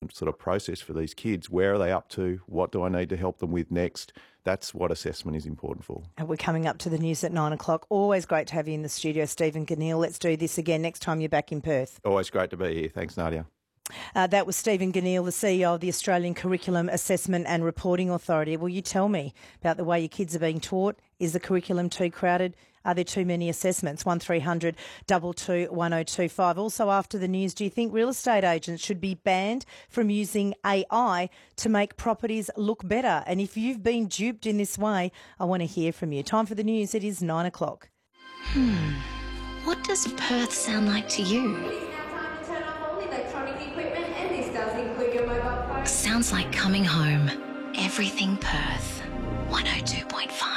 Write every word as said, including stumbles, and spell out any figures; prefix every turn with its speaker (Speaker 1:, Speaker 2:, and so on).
Speaker 1: sort of process for these kids. Where are they up to? What do I need to help them with next? That's what assessment is important for.
Speaker 2: And we're coming up to the news at nine o'clock. Always great to have you in the studio, Stephen Ganil. Let's do this again next time you're back in Perth.
Speaker 1: Always great to be here. Thanks, Nadia.
Speaker 2: Uh, that was Stephen Ganil, the C E O of the Australian Curriculum Assessment and Reporting Authority. Will you tell me about the way your kids are being taught? Is the curriculum too crowded? Are there too many assessments? one three hundred two two one oh two five. Also after the news, do you think real estate agents should be banned from using A I to make properties look better? And if you've been duped in this way, I want to hear from you. Time for the news. It is nine o'clock.
Speaker 3: Hmm. What does Perth sound like to you? Sounds like coming home. Everything Perth. one oh two point five.